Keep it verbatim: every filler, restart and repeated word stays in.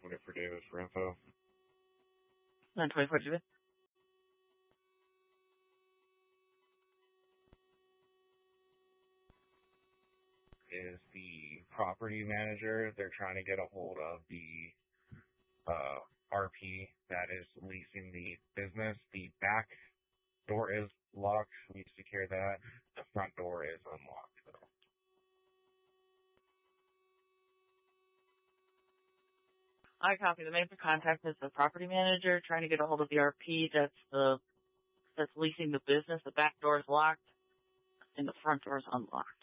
twenty-four Davis for info. nine twenty-four Davis. Is the property manager. They're trying to get a hold of the uh, R P that is leasing the business. The back door is locked. We secure that. The front door is unlocked, though. I copy. The main contact is the property manager trying to get a hold of the R P that's the that's leasing the business. The back door is locked and the front door is unlocked.